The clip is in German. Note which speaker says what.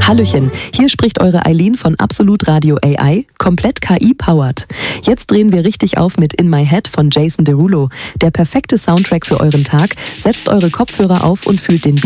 Speaker 1: Hallöchen, hier spricht eure Eileen von Absolut Radio AI, komplett KI-powered. Jetzt drehen wir richtig auf mit In My Head von Jason Derulo. Der perfekte Soundtrack für euren Tag. Setzt eure Kopfhörer auf und fühlt den Beat.